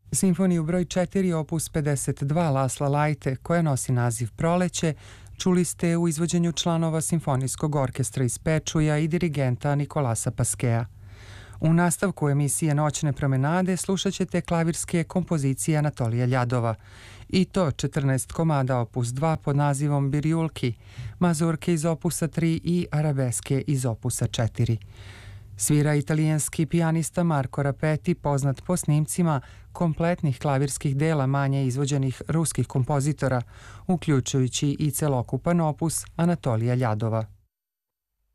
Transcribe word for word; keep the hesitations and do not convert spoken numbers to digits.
Simfoniju broj četiri opus pedeset dva Lasla Lajte, koja nosi naziv Proleće, čuli ste u izvođenju članova Simfonijskog orkestra iz Pečuja i dirigenta Nikolasa Paskea. U nastavku emisije Noćne promenade slušat ćete klavirske kompozicije Anatolija Ljadova, i to četrnaest komada opus dva pod nazivom Birijulki, mazurke iz opusa tri i arabeske iz opusa četiri. Svira italijanski pijanista Marco Rapeti, poznat po snimcima kompletnih klavirskih dela manje izvođenih ruskih kompozitora, uključujući i celokupan opus Anatolija Ljadova.